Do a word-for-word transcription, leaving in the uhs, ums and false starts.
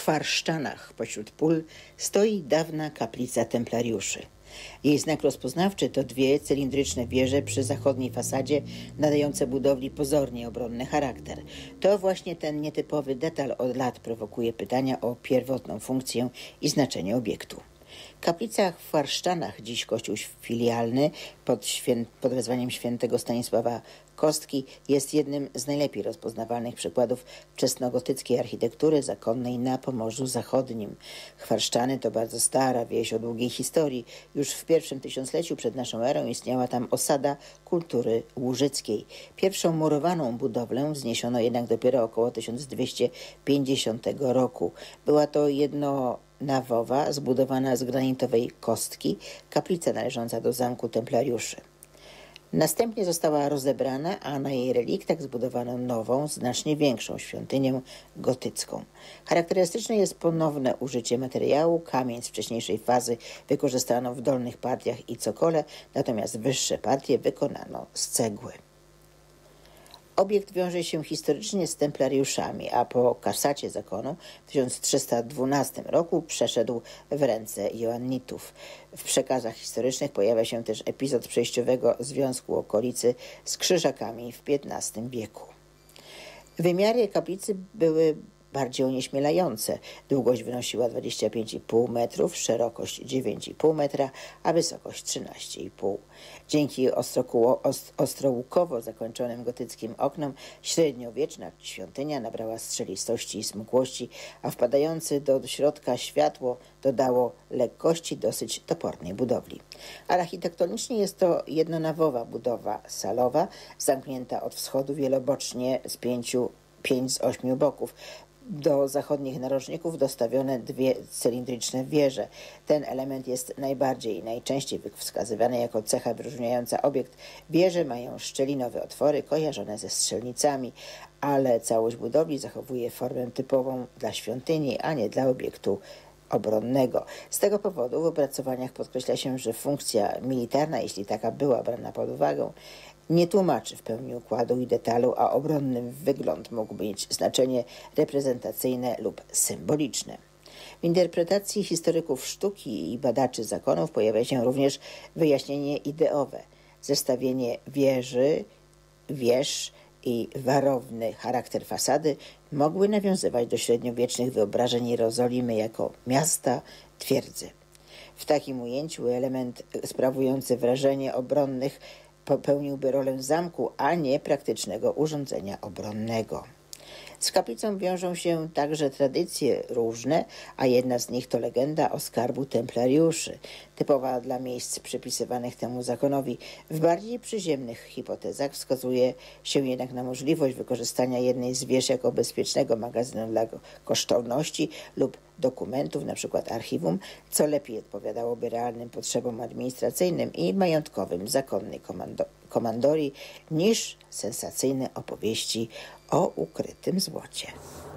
Chwarszczanach pośród pól stoi dawna kaplica templariuszy. Jej znak rozpoznawczy to dwie cylindryczne wieże przy zachodniej fasadzie, nadające budowli pozornie obronny charakter. To właśnie ten nietypowy detal od lat prowokuje pytania o pierwotną funkcję i znaczenie obiektu. Kaplica w Chwarszczanach, dziś kościół filialny pod, świę... pod wezwaniem świętego Stanisława Kostki, jest jednym z najlepiej rozpoznawalnych przykładów wczesnogotyckiej architektury zakonnej na Pomorzu Zachodnim. Chwarszczany to bardzo stara wieś o długiej historii. Już w pierwszym tysiącleciu przed naszą erą istniała tam osada kultury łużyckiej. Pierwszą murowaną budowlę wzniesiono jednak dopiero około tysiąc dwieście pięćdziesiątego roku. Była to jedno nawowa zbudowana z granitowej kostki, kaplica należąca do zamku templariuszy. Następnie została rozebrana, a na jej reliktach zbudowano nową, znacznie większą świątynię gotycką. Charakterystyczne jest ponowne użycie materiału. Kamień z wcześniejszej fazy wykorzystano w dolnych partiach i cokole, natomiast wyższe partie wykonano z cegły. Obiekt wiąże się historycznie z templariuszami, a po kasacie zakonu w tysiąc trzysta dwunastym roku przeszedł w ręce joannitów. W przekazach historycznych pojawia się też epizod przejściowego związku okolicy z krzyżakami w piętnastym wieku. Wymiary kaplicy były bardziej onieśmielające. Długość wynosiła dwadzieścia pięć i pół metrów, szerokość dziewięć i pół metra, a wysokość trzynaście i pół. Dzięki ostrołukowo zakończonym gotyckim oknom średniowieczna świątynia nabrała strzelistości i smukłości, a wpadający do środka światło dodało lekkości dosyć topornej budowli. Architektonicznie jest to jednonawowa budowa salowa, zamknięta od wschodu wielobocznie z pięciu, pięć z ośmiu boków. Do zachodnich narożników dostawione dwie cylindryczne wieże. Ten element jest najbardziej i najczęściej wskazywany jako cecha wyróżniająca obiekt. Wieże mają szczelinowe otwory kojarzone ze strzelnicami, ale całość budowli zachowuje formę typową dla świątyni, a nie dla obiektu obronnego. Z tego powodu w opracowaniach podkreśla się, że funkcja militarna, jeśli taka była brana pod uwagę, nie tłumaczy w pełni układu i detalu, a obronny wygląd mógł mieć znaczenie reprezentacyjne lub symboliczne. W interpretacji historyków sztuki i badaczy zakonów pojawia się również wyjaśnienie ideowe. Zestawienie wieży, wież i warowny charakter fasady mogły nawiązywać do średniowiecznych wyobrażeń Jerozolimy jako miasta, twierdzy. W takim ujęciu element sprawujący wrażenie obronnych pełniłby rolę zamku, a nie praktycznego urządzenia obronnego. Z kaplicą wiążą się także tradycje różne, a jedna z nich to legenda o skarbu templariuszy, typowa dla miejsc przypisywanych temu zakonowi. W bardziej przyziemnych hipotezach wskazuje się jednak na możliwość wykorzystania jednej z wież jako bezpiecznego magazynu dla kosztowności lub dokumentów, np. archiwum, co lepiej odpowiadałoby realnym potrzebom administracyjnym i majątkowym zakonnej komando komandorii niż sensacyjne opowieści o ukrytym złocie.